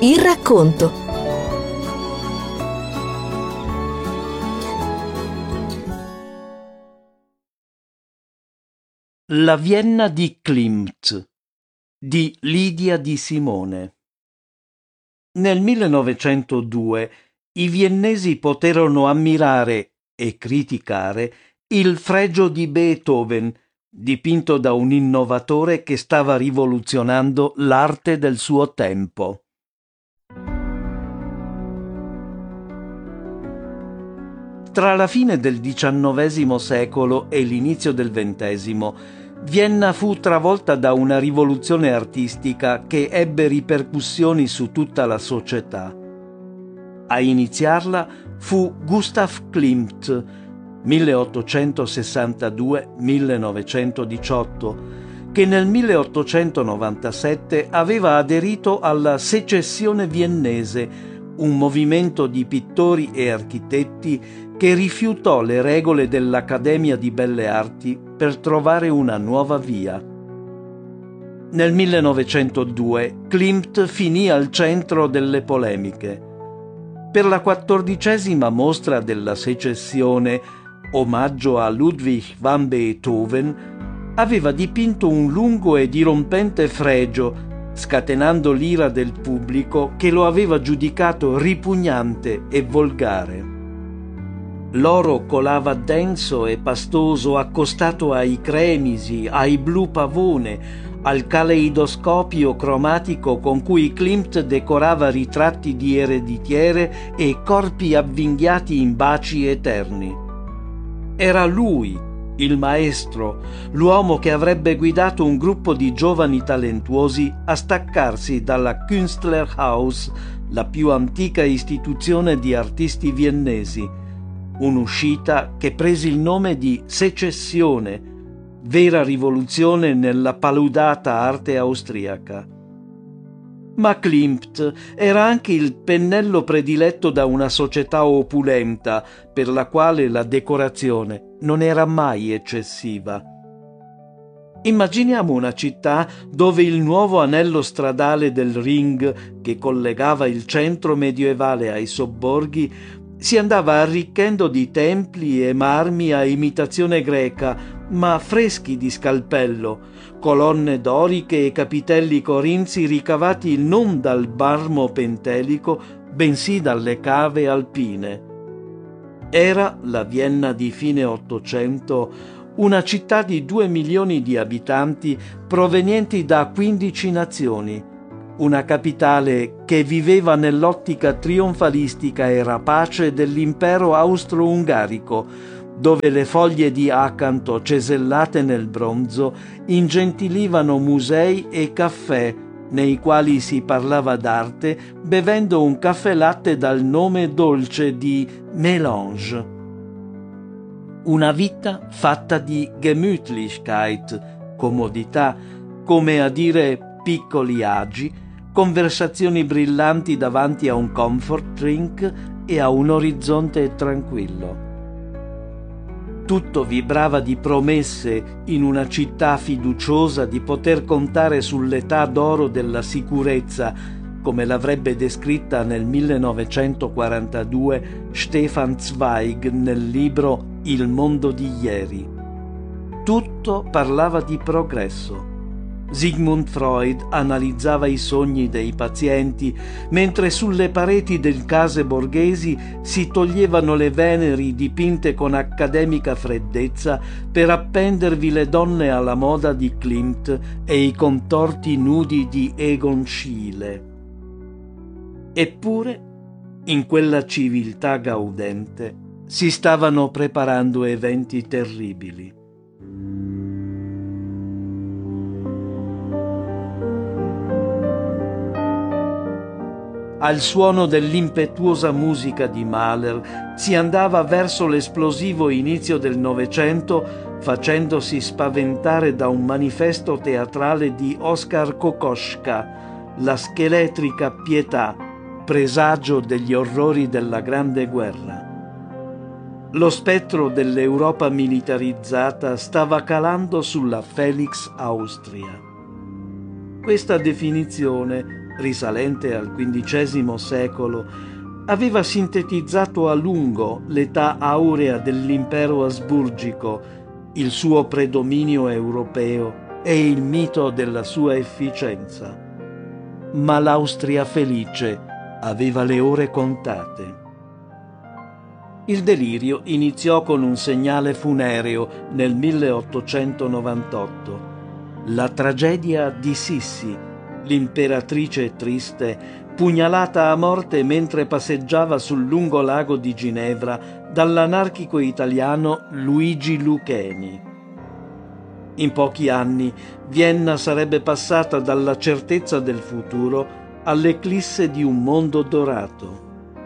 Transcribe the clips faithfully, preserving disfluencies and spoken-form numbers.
Il racconto. La Vienna di Klimt di Lidia Di Simone. Nel millenovecentodue i viennesi poterono ammirare e criticare il Fregio di Beethoven, dipinto da un innovatore che stava rivoluzionando l'arte del suo tempo. Tra la fine del diciannovesimo secolo e l'inizio del ventesimo, Vienna fu travolta da una rivoluzione artistica che ebbe ripercussioni su tutta la società. A iniziarla fu Gustav Klimt, milleottocentosessantadue millenovecentodiciotto, che nel milleottocentonovantasette aveva aderito alla Secessione viennese, un movimento di pittori e architetti che rifiutò le regole dell'Accademia di Belle Arti per trovare una nuova via. Nel millenovecentodue Klimt finì al centro delle polemiche. Per la quattordicesima mostra della Secessione, omaggio a Ludwig van Beethoven, aveva dipinto un lungo e dirompente fregio, scatenando l'ira del pubblico che lo aveva giudicato ripugnante e volgare. L'oro colava denso e pastoso accostato ai cremisi, ai blu pavone, al caleidoscopio cromatico con cui Klimt decorava ritratti di ereditiere e corpi avvinghiati in baci eterni. Era lui, il maestro, l'uomo che avrebbe guidato un gruppo di giovani talentuosi a staccarsi dalla Künstlerhaus, la più antica istituzione di artisti viennesi, un'uscita che prese il nome di Secessione, vera rivoluzione nella paludata arte austriaca. Ma Klimt era anche il pennello prediletto da una società opulenta, per la quale la decorazione non era mai eccessiva. Immaginiamo una città dove il nuovo anello stradale del Ring, che collegava il centro medievale ai sobborghi, si andava arricchendo di templi e marmi a imitazione greca, ma freschi di scalpello, colonne doriche e capitelli corinzi ricavati non dal marmo pentelico, bensì dalle cave alpine. Era la Vienna di fine Ottocento, una città di due milioni di abitanti provenienti da quindici nazioni, una capitale che viveva nell'ottica trionfalistica e rapace dell'impero austro-ungarico, dove le foglie di acanto cesellate nel bronzo ingentilivano musei e caffè, nei quali si parlava d'arte bevendo un caffè latte dal nome dolce di Mélange. Una vita fatta di Gemütlichkeit, comodità, come a dire piccoli agi, conversazioni brillanti davanti a un comfort drink e a un orizzonte tranquillo. Tutto vibrava di promesse in una città fiduciosa di poter contare sull'età d'oro della sicurezza, come l'avrebbe descritta nel millenovecentoquarantadue Stefan Zweig nel libro Il mondo di ieri. Tutto parlava di progresso. Sigmund Freud analizzava i sogni dei pazienti, mentre sulle pareti delle case borghesi si toglievano le Veneri dipinte con accademica freddezza per appendervi le donne alla moda di Klimt e i contorti nudi di Egon Schiele. Eppure, in quella civiltà gaudente, si stavano preparando eventi terribili. Al suono dell'impetuosa musica di Mahler si andava verso l'esplosivo inizio del Novecento, facendosi spaventare da un manifesto teatrale di Oskar Kokoschka, la scheletrica pietà, presagio degli orrori della Grande Guerra. Lo spettro dell'Europa militarizzata stava calando sulla Felix Austria. Questa definizione risalente al quindicesimo secolo, aveva sintetizzato a lungo l'età aurea dell'impero asburgico, il suo predominio europeo e il mito della sua efficienza. Ma l'Austria felice aveva le ore contate. Il delirio iniziò con un segnale funereo nel milleottocentonovantotto. La tragedia di Sissi, l'imperatrice triste, pugnalata a morte mentre passeggiava sul lungo lago di Ginevra dall'anarchico italiano Luigi Lucchesi. In pochi anni Vienna sarebbe passata dalla certezza del futuro all'eclisse di un mondo dorato.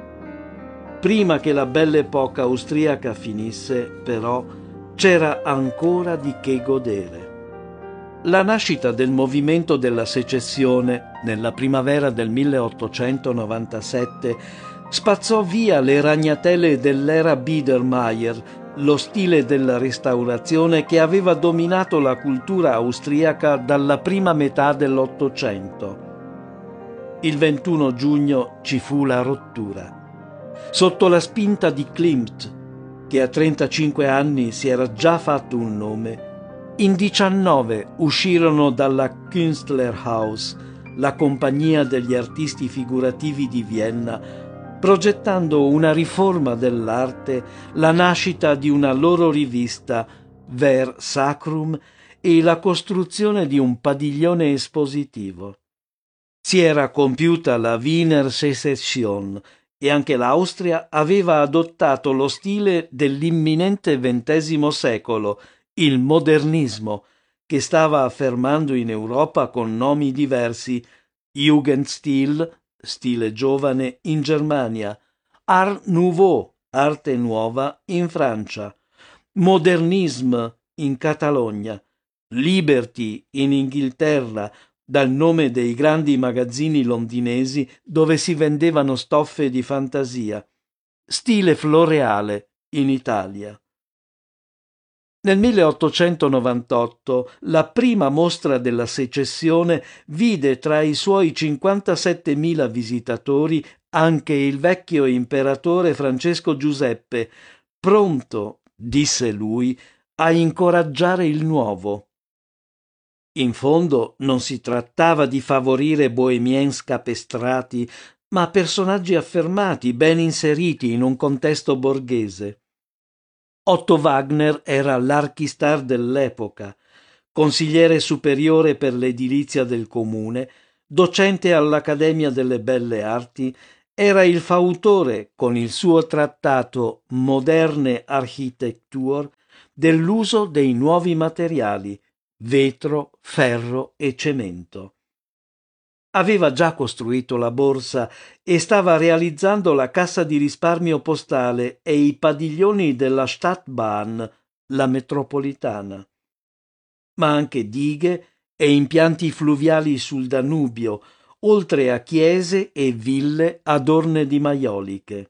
Prima che la belle époque austriaca finisse, però, c'era ancora di che godere. La nascita del movimento della secessione nella primavera del milleottocentonovantasette spazzò via le ragnatele dell'era Biedermeier, lo stile della Restaurazione che aveva dominato la cultura austriaca dalla prima metà dell'Ottocento. Il ventuno giugno ci fu la rottura. Sotto la spinta di Klimt, che a trentacinque anni si era già fatto un nome, in diciannove uscirono dalla Künstlerhaus, la compagnia degli artisti figurativi di Vienna, progettando una riforma dell'arte, la nascita di una loro rivista, Ver Sacrum, e la costruzione di un padiglione espositivo. Si era compiuta la Wiener Secession e anche l'Austria aveva adottato lo stile dell'imminente ventesimo secolo, il modernismo, che stava affermando in Europa con nomi diversi: Jugendstil, stile giovane, in Germania, Art Nouveau, arte nuova, in Francia, Modernisme in Catalogna, Liberty in Inghilterra, dal nome dei grandi magazzini londinesi dove si vendevano stoffe di fantasia, stile floreale in Italia. Nel milleottocentonovantotto la prima mostra della secessione vide tra i suoi cinquantasettemila visitatori anche il vecchio imperatore Francesco Giuseppe, pronto, disse lui, a incoraggiare il nuovo. In fondo non si trattava di favorire bohemiens capestrati, ma personaggi affermati, ben inseriti in un contesto borghese. Otto Wagner era l'archistar dell'epoca, consigliere superiore per l'edilizia del comune, docente all'Accademia delle Belle Arti, era il fautore, con il suo trattato Moderne Architektur, dell'uso dei nuovi materiali, vetro, ferro e cemento. Aveva già costruito la borsa e stava realizzando la cassa di risparmio postale e i padiglioni della Stadtbahn, la metropolitana. Ma anche dighe e impianti fluviali sul Danubio, oltre a chiese e ville adorne di maioliche.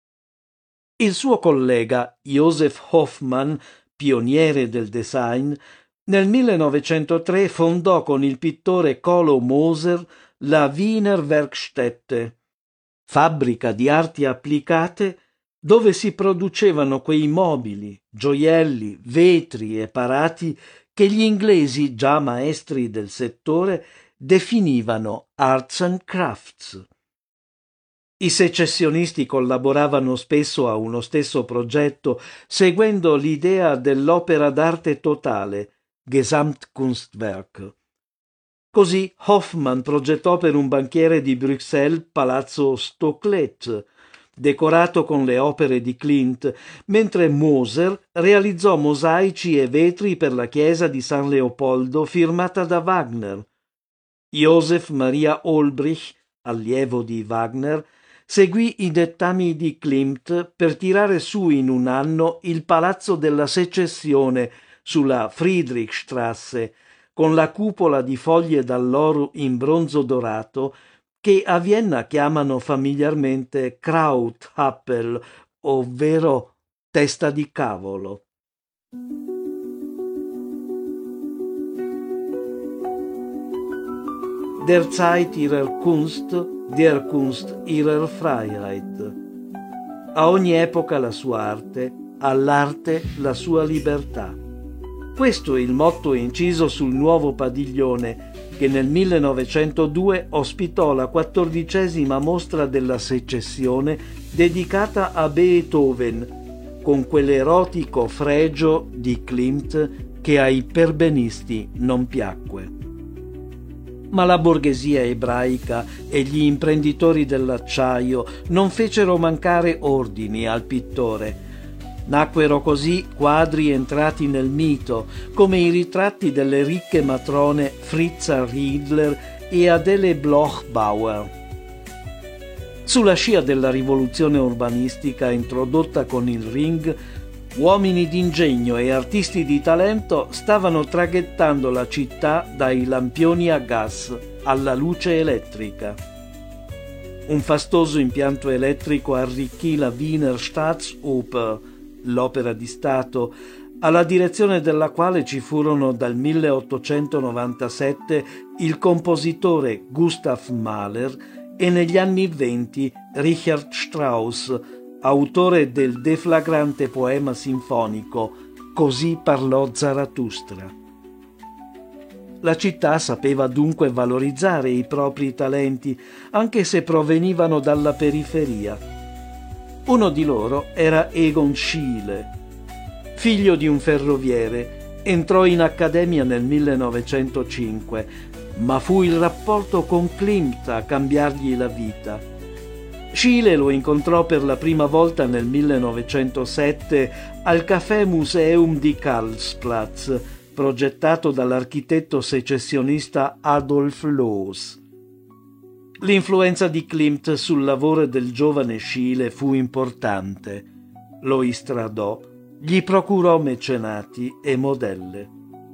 Il suo collega Joseph Hoffmann, pioniere del design, nel millenovecentotre fondò con il pittore Colo Moser la Wiener Werkstätte, fabbrica di arti applicate dove si producevano quei mobili, gioielli, vetri e parati che gli inglesi, già maestri del settore, definivano arts and crafts. I secessionisti collaboravano spesso a uno stesso progetto, seguendo l'idea dell'opera d'arte totale, Gesamtkunstwerk. Così Hoffmann progettò per un banchiere di Bruxelles Palazzo Stoclet, decorato con le opere di Klimt, mentre Moser realizzò mosaici e vetri per la chiesa di San Leopoldo firmata da Wagner. Joseph Maria Olbrich, allievo di Wagner, seguì i dettami di Klimt per tirare su in un anno il Palazzo della Secessione sulla Friedrichstrasse, con la cupola di foglie d'alloro in bronzo dorato che a Vienna chiamano familiarmente Krauthapfel, ovvero testa di cavolo. Der Zeit ihrer Kunst, der Kunst ihrer Freiheit. A ogni epoca la sua arte, all'arte la sua libertà. Questo è il motto inciso sul nuovo padiglione che nel millenovecentodue ospitò la quattordicesima mostra della secessione dedicata a Beethoven, con quell'erotico fregio di Klimt che ai perbenisti non piacque. Ma la borghesia ebraica e gli imprenditori dell'acciaio non fecero mancare ordini al pittore. Nacquero così quadri entrati nel mito, come i ritratti delle ricche matrone Fritza Riedler e Adele Bloch-Bauer. Sulla scia della rivoluzione urbanistica introdotta con il Ring, uomini d'ingegno e artisti di talento stavano traghettando la città dai lampioni a gas alla luce elettrica. Un fastoso impianto elettrico arricchì la Wiener Staatsoper, l'opera di Stato, alla direzione della quale ci furono dal milleottocentonovantasette il compositore Gustav Mahler e negli anni venti Richard Strauss, autore del deflagrante poema sinfonico Così parlò Zarathustra. La città sapeva dunque valorizzare i propri talenti, anche se provenivano dalla periferia. Uno di loro era Egon Schiele. Figlio di un ferroviere, entrò in accademia nel millenovecentocinque, ma fu il rapporto con Klimt a cambiargli la vita. Schiele lo incontrò per la prima volta nel millenovecentosette al Café Museum di Karlsplatz, progettato dall'architetto secessionista Adolf Loos. L'influenza di Klimt sul lavoro del giovane Schiele fu importante. Lo istradò, gli procurò mecenati e modelle.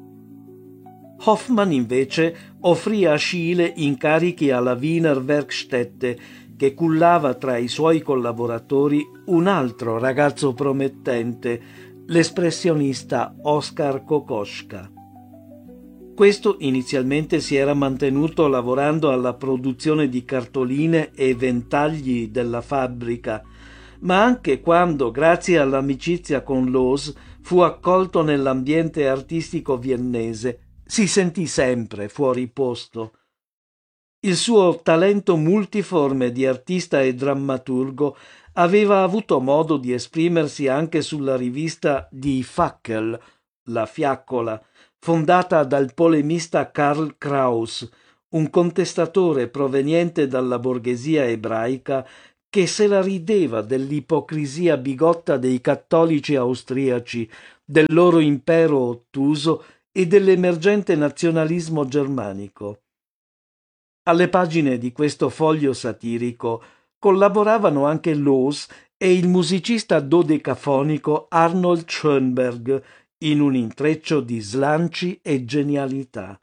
Hoffmann invece offrì a Schiele incarichi alla Wiener Werkstätte, che cullava tra i suoi collaboratori un altro ragazzo promettente, l'espressionista Oskar Kokoschka. Questo inizialmente si era mantenuto lavorando alla produzione di cartoline e ventagli della fabbrica, ma anche quando, grazie all'amicizia con Loos, fu accolto nell'ambiente artistico viennese, si sentì sempre fuori posto. Il suo talento multiforme di artista e drammaturgo aveva avuto modo di esprimersi anche sulla rivista Die Fackel, La Fiaccola, fondata dal polemista Karl Kraus, un contestatore proveniente dalla borghesia ebraica che se la rideva dell'ipocrisia bigotta dei cattolici austriaci, del loro impero ottuso e dell'emergente nazionalismo germanico. Alle pagine di questo foglio satirico collaboravano anche Loos e il musicista dodecafonico Arnold Schoenberg in un intreccio di slanci e genialità.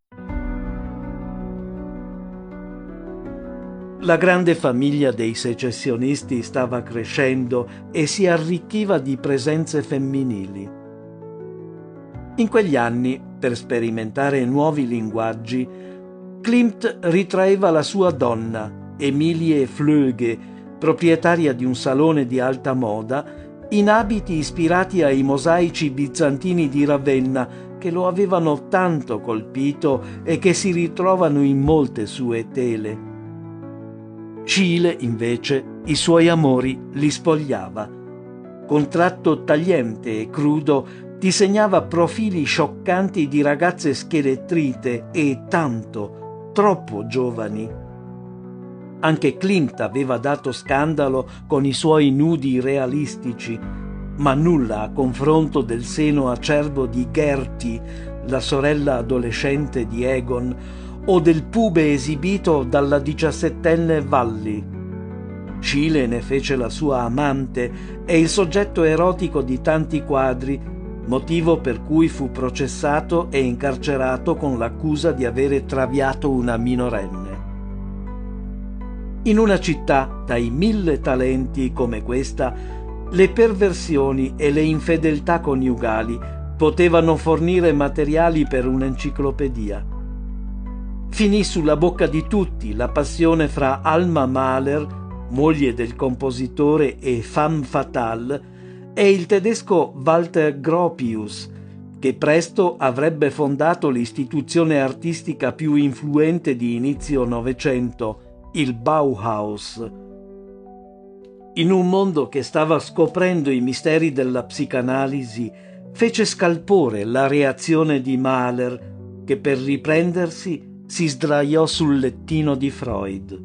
La grande famiglia dei secessionisti stava crescendo e si arricchiva di presenze femminili. In quegli anni, per sperimentare nuovi linguaggi, Klimt ritraeva la sua donna, Emilie Flöge, proprietaria di un salone di alta moda, in abiti ispirati ai mosaici bizantini di Ravenna che lo avevano tanto colpito e che si ritrovano in molte sue tele. Schiele, invece, i suoi amori li spogliava. Con tratto tagliente e crudo disegnava profili scioccanti di ragazze schelettrite e tanto, troppo giovani. Anche Klimt aveva dato scandalo con i suoi nudi realistici, ma nulla a confronto del seno acerbo di Gertie, la sorella adolescente di Egon, o del pube esibito dalla diciassettenne Valli. Schiele ne fece la sua amante e il soggetto erotico di tanti quadri, motivo per cui fu processato e incarcerato con l'accusa di avere traviato una minorenne. In una città dai mille talenti come questa, le perversioni e le infedeltà coniugali potevano fornire materiali per un'enciclopedia. Finì sulla bocca di tutti la passione fra Alma Mahler, moglie del compositore e femme fatale, e il tedesco Walter Gropius, che presto avrebbe fondato l'istituzione artistica più influente di inizio Novecento, il Bauhaus. In un mondo che stava scoprendo i misteri della psicanalisi, fece scalpore la reazione di Mahler, che per riprendersi si sdraiò sul lettino di Freud.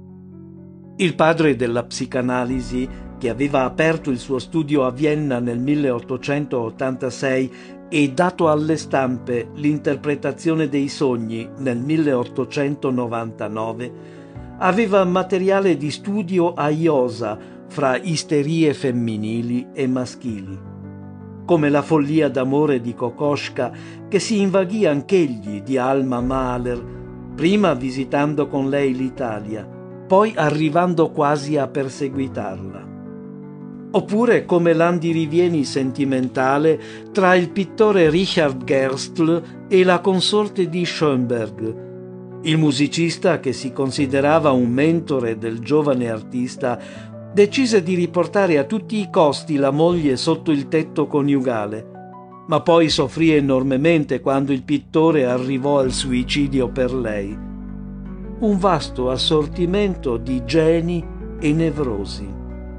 Il padre della psicanalisi, che aveva aperto il suo studio a Vienna nel milleottocentottantasei e dato alle stampe l'interpretazione dei sogni nel milleottocentonovantanove, aveva materiale di studio a iosa fra isterie femminili e maschili, come la follia d'amore di Kokoschka, che si invaghì anch'egli di Alma Mahler, prima visitando con lei l'Italia, poi arrivando quasi a perseguitarla. Oppure come l'andirivieni sentimentale tra il pittore Richard Gerstl e la consorte di Schoenberg. Il musicista, che si considerava un mentore del giovane artista, decise di riportare a tutti i costi la moglie sotto il tetto coniugale, ma poi soffrì enormemente quando il pittore arrivò al suicidio per lei. Un vasto assortimento di geni e nevrosi.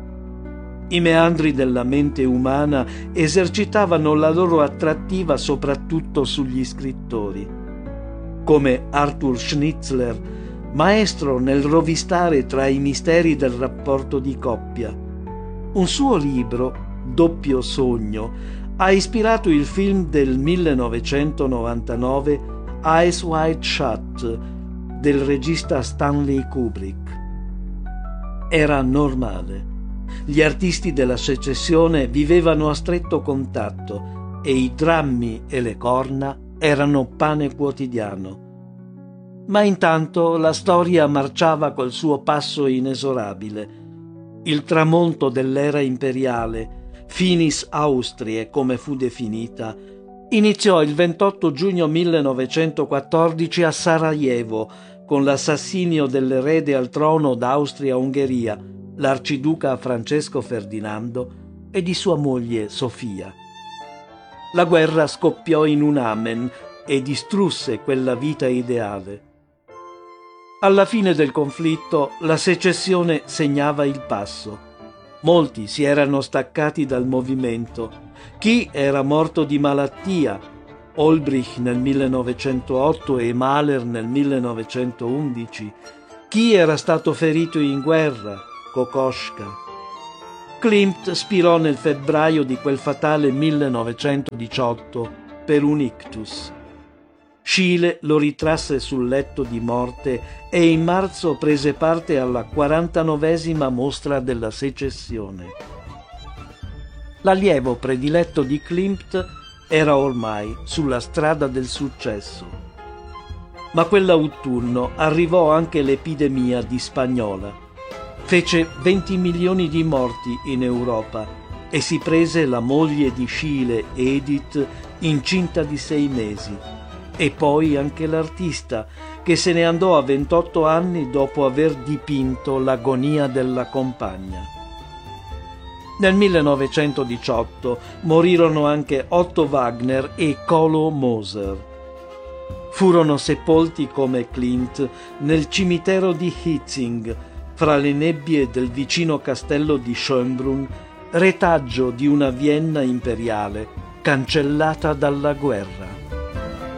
I meandri della mente umana esercitavano la loro attrattiva soprattutto sugli scrittori, come Arthur Schnitzler, maestro nel rovistare tra i misteri del rapporto di coppia. Un suo libro, Doppio sogno, ha ispirato il film del millenovecentonovantanove Eyes Wide Shut del regista Stanley Kubrick. Era normale. Gli artisti della secessione vivevano a stretto contatto e i drammi e le corna erano pane quotidiano. Ma intanto la storia marciava col suo passo inesorabile. Il tramonto dell'era imperiale, Finis Austriae come fu definita, iniziò il ventotto giugno millenovecentoquattordici a Sarajevo con l'assassinio dell'erede al trono d'Austria-Ungheria, l'arciduca Francesco Ferdinando, e di sua moglie Sofia. La guerra scoppiò in un amen e distrusse quella vita ideale. Alla fine del conflitto la secessione segnava il passo. Molti si erano staccati dal movimento. Chi era morto di malattia, Olbrich nel millenovecentootto e Mahler nel millenovecentoundici. Chi era stato ferito in guerra, Kokoschka. Klimt spirò nel febbraio di quel fatale millenovecentodiciotto per un ictus. Schiele lo ritrasse sul letto di morte e in marzo prese parte alla quarantanovesima mostra della secessione. L'allievo prediletto di Klimt era ormai sulla strada del successo. Ma quell'autunno arrivò anche l'epidemia di spagnola. Fece venti milioni di morti in Europa e si prese la moglie di Schiele, Edith, incinta di sei mesi, e poi anche l'artista, che se ne andò a ventotto anni dopo aver dipinto l'agonia della compagna. Nel millenovecentodiciotto morirono anche Otto Wagner e Kolo Moser. Furono sepolti come Klimt nel cimitero di Hietzing, fra le nebbie del vicino castello di Schönbrunn, retaggio di una Vienna imperiale cancellata dalla guerra.